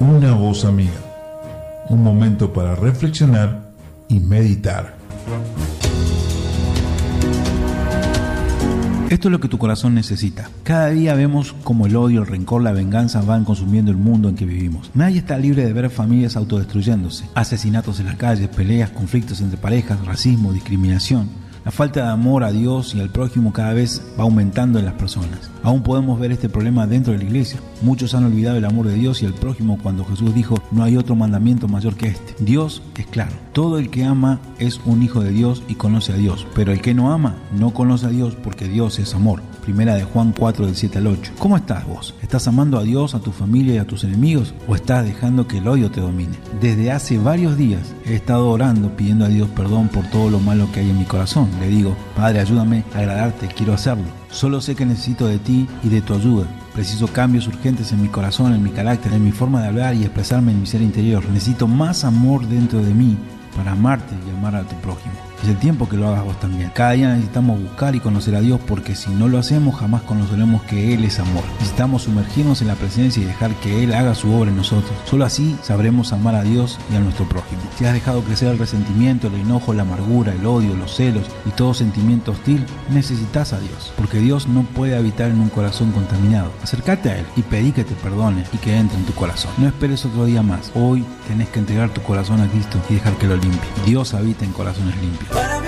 Una voz amiga. Un momento para reflexionar y meditar. Esto es lo que tu corazón necesita. Cada día vemos cómo el odio, el rencor, la venganza van consumiendo el mundo en que vivimos. Nadie está libre de ver familias autodestruyéndose, asesinatos en las calles, peleas, conflictos entre parejas, racismo, discriminación. La falta de amor a Dios y al prójimo cada vez va aumentando en las personas. Aún podemos ver este problema dentro de la iglesia. Muchos han olvidado el amor de Dios y el prójimo cuando Jesús dijo: no hay otro mandamiento mayor que este. Dios es claro. Todo el que ama es un hijo de Dios y conoce a Dios. Pero el que no ama no conoce a Dios, porque Dios es amor. Primera de Juan 4, del 7 al 8. ¿Cómo estás vos? ¿Estás amando a Dios, a tu familia y a tus enemigos? ¿O estás dejando que el odio te domine? Desde hace varios días he estado orando, pidiendo a Dios perdón por todo lo malo que hay en mi corazón. Le digo: Padre, ayúdame a agradarte, quiero hacerlo. Solo sé que necesito de ti y de tu ayuda. Preciso cambios urgentes en mi corazón, en mi carácter, en mi forma de hablar y expresarme en mi ser interior. Necesito más amor dentro de mí para amarte y amar a tu prójimo. Es el tiempo que lo hagas vos también. Cada día necesitamos buscar y conocer a Dios, porque si no lo hacemos jamás conoceremos que Él es amor. Necesitamos sumergirnos en la presencia y dejar que Él haga su obra en nosotros. Solo así sabremos amar a Dios y a nuestro prójimo. Si has dejado crecer el resentimiento, el enojo, la amargura, el odio, los celos y todo sentimiento hostil, necesitas a Dios, porque Dios no puede habitar en un corazón contaminado. Acércate a Él y pedí que te perdone y que entre en tu corazón. No esperes otro día más. Hoy tenés que entregar tu corazón a Cristo y dejar que lo limpie. Dios habita en corazones limpios.